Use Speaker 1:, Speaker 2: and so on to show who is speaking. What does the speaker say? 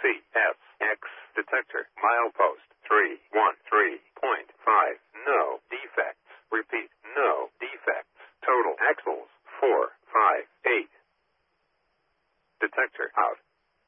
Speaker 1: CSX detector. Milepost 313.5. No defects. Repeat, no defects. Total axles 458. Detector out.